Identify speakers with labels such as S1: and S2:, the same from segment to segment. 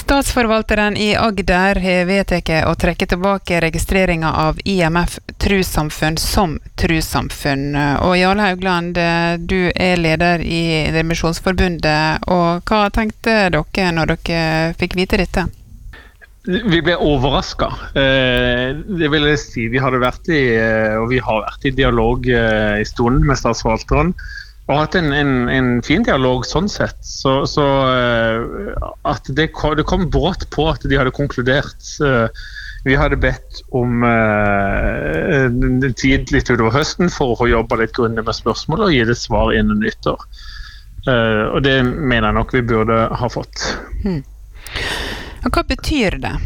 S1: Statsforvalteren I Agder har vedtatt å trekke tilbake registreringen av IMF Trossamfunn som trossamfunn. Og Jarle Haugland, du leder I Indremisjonsforbundet, og hva tenkte dere når dere fikk vite dette?
S2: Vi ble overrasket. Det vil jeg si. Vi har vært I dialog I stunden med statsforvalteren, og hatt en fin dialog sånn sett. Så at det kom brått på at de hadde konkludert. Vi hadde bedt om tid litt utover høsten for å få jobbet litt grundig med spørsmål og gi det svar innen nyttår. Og det mener jeg nok vi burde ha fått.
S1: Og hva betyr det?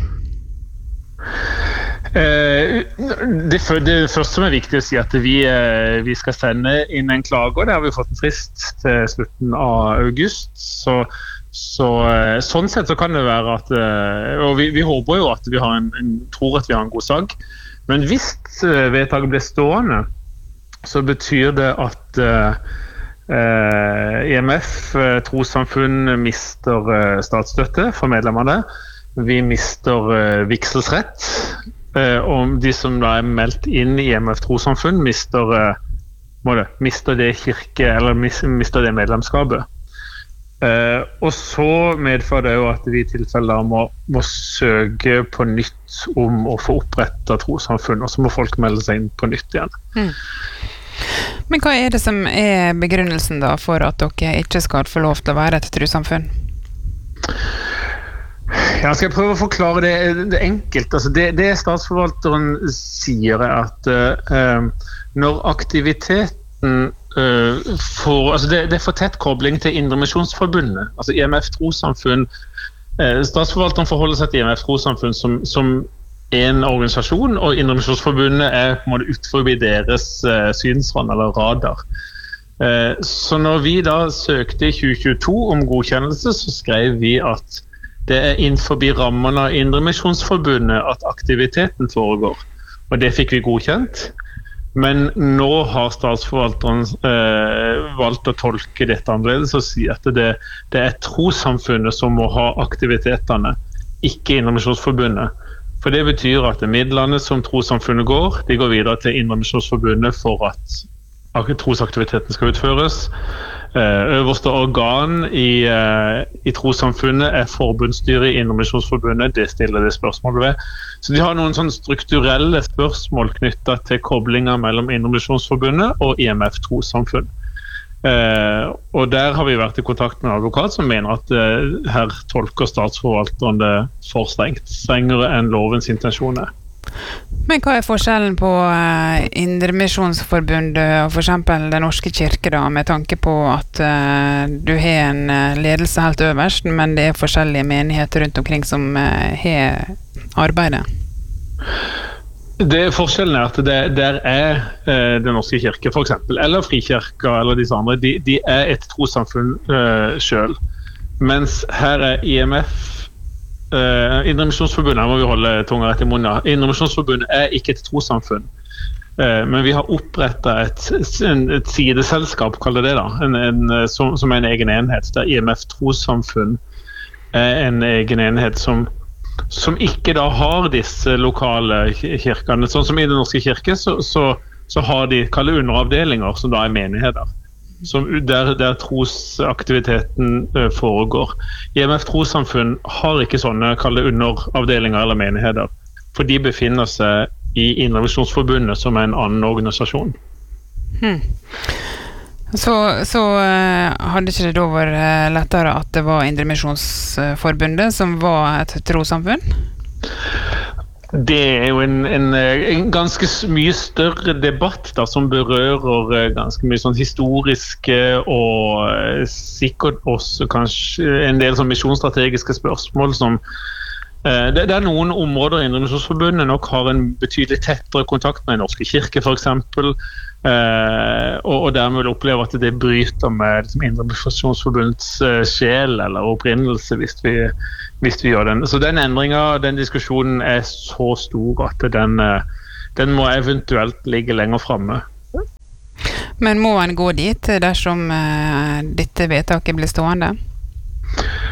S2: Det første som viktig å si at vi skal sende inn en klage, og det har vi fått en frist til slutten av august. Sånn sett så kan det være at, og vi håper jo at vi tror at vi har en god sak, men hvis vedtaket blir stående, så betyr det at IMF Trossamfunn mister statsstøtte for medlemmene. Vi mister vigselsrett, og de som da meldt inn I IMF Trossamfunn mister det kirke, eller mister det medlemskapet. Og så medfører det jo at vi I tilfelle må søke på nytt om å få opprettet trossamfunn, og så må folk melde seg inn på nytt igjen.
S1: Men hva det som begrunnelsen da for at dere ikke skal få lov til å være et trossamfunn?
S2: Jeg skal prøve å forklare det enkelt. Altså det statsforvalteren sier at når aktiviteten det for tett kobling til Indremisjonsforbundet, altså IMF Trossamfunn, statsforvalteren forholder seg til IMF Trossamfunn som en organisasjon, og Indremisjonsforbundet på en måte utenfor deres synsrand eller radar. Så når vi da søkte I 2022 om godkjennelse, så skrev vi at det innenfor rammene av Indremisjonsforbundet at aktiviteten foregår, og det fikk vi godkjent. Men nå har statsforvalteren valgt å tolke dette annerledes og si at det trossamfunnet som må ha aktivitetene, ikke Indremisjonsforbundet. For det betyr at midlene som trossamfunnet går, de går videre til Indremisjonsforbundet for at trosaktiviteten skal utføres. Øverste organ I trossamfunnet forbundsstyret I Indremisjonsforbundet, det stiller det spørsmålet ved. Så de har noen sånne strukturelle spørsmål knyttet til koblinger mellom Indremisjonsforbundet og IMF Trossamfunn. Og der har vi vært I kontakt med en advokat som mener at her tolker statsforvalteren det for strengere enn lovens intensjoner.
S1: Men hva forskjellen på Indremisjonsforbundet og for eksempel Den norske kirke da, med tanke på at du har en ledelse helt øverst, men det forskjellige menigheter rundt omkring som har arbeidet?
S2: Forskjellen at der Den norske kirke for eksempel, eller Frikirka eller disse andre, de et trossamfunn selv, mens her IMF Indremisjonsforbundet, her må vi holde tunga rett I munnen. Indremisjonsforbundet ikke et trossamfunn, men vi har opprettet et sideselskap, kaller det da, som en egen enhet, der IMF Trossamfunn en egen enhet som ikke da har disse lokale kirkene. Sånn som I Den norske kirke, så har de kallet underavdelinger, som da menigheter. Der trosaktiviteten foregår. IMF Trossamfunn har ikke sånne kalde underavdelinger eller menigheter, for de befinner seg I Indremisjonsforbundet som en annen organisasjon.
S1: Så hadde ikke det da vært lettere at det var Indremisjonsforbundet som var et trossamfunn?
S2: Det jo en ganske mye større debatt da, som berører ganske mye sånn historiske og sikkert også kanskje en del sånn misjonsstrategiske spørsmål som det noen områder I Indremisjonsforbundet nok har en betydelig tettere kontakt med Den norske kirke for eksempel, og dermed vil oppleve at det bryter med Indremisjonsforbundets sjel eller opprinnelse hvis vi gjør den. Så den endringen, den diskusjonen så stor at den må eventuelt ligge lenger fremme.
S1: Men må en gå dit dersom dette vedtaket blir stående?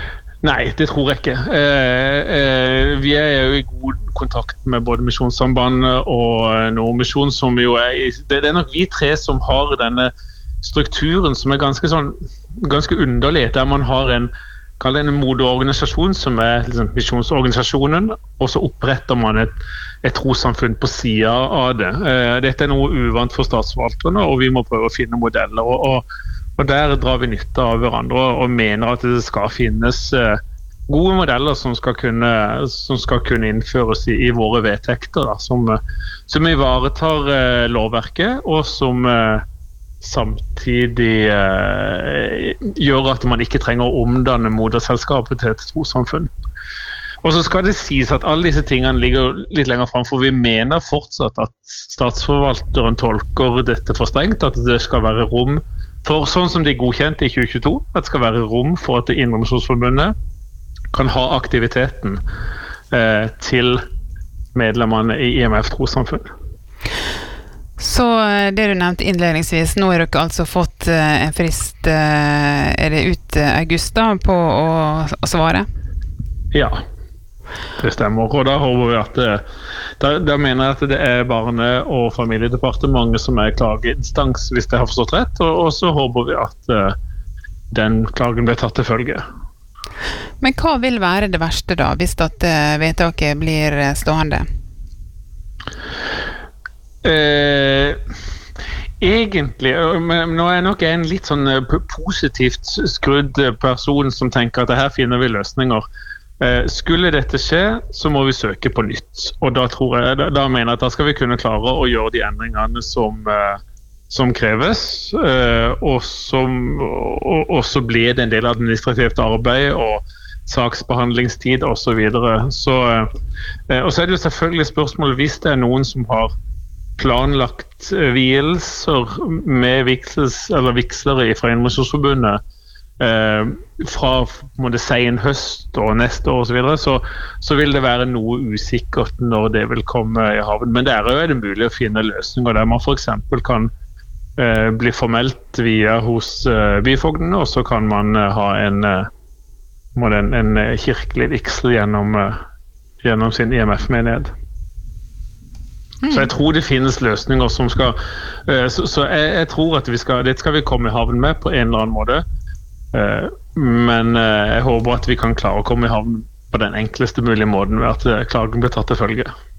S2: Nei, det tror jeg ikke. Vi jo i god kontakt med både Misjonssambandet og Nordmisjon, som jo det nok vi tre som har denne strukturen som ganske underlig, der man har en moderorganisasjon som liksom misjonsorganisasjonen, og så oppretter man et trossamfunn på siden av det. Dette noe uvant for statsforvalterne, og vi må prøve å finne modeller, og der drar vi nytte av hverandre og mener at det skal finnes gode modeller som skal kunne innføres i våre vedtekter, da, som ivaretar lovverket, og som samtidig gjør at man ikke trenger å omdanne moderselskapet til et trossamfunn. Og så skal det sies at alle disse tingene ligger litt lenger frem, for vi mener fortsatt at statsforvalteren tolker dette for strengt, at det skal være rom for, sånn som de godkjente i 2022, at det skal være rom for at det Indre Misjonsforbundet kan ha aktiviteten til medlemmene i IMF trossamfunn.
S1: Så det du nevnte innledningsvis, nå har dere altså fått en frist, det ut august da, på å svare?
S2: Ja, det stemmer. Og da håper vi at da mener jeg at det Barne- og familiedepartementet som klageinstans, hvis jeg har forstått rett, og så håper vi at den klagen blir tatt til følge.
S1: Men hva vil være det verste da, hvis at vedtaket blir stående?
S2: Egentlig, men nå nok jeg en litt sånn positivt skrudd person som tenker at her finner vi løsninger. Skulle dette skje, så må vi søke på nytt, og da mener jeg at da skal vi kunne klare å gjøre de endringene som kreves, og så blir det en del administrativt arbeid og saksbehandlingstid og så videre. Og så det jo selvfølgelig spørsmålet hvis det noen som har planlagt vielser med vigslere fra Indre Misjonsforbundet fra sen høst og neste år og så videre, så vil det være noe usikkert når det vil komme i havn. Men der det mulig å finne løsninger der man for eksempel kan bli formelt via hos byfogdene, og så kan man ha en kirkelig vigsel gjennom sin IMF-menighet. Så jeg tror det finnes løsninger som skal så jeg tror at det skal vi komme i havn med på en eller annen måte, men jeg håper at vi kan klare å komme i havn på den enkleste mulige måten ved at klagen blir tatt til følge.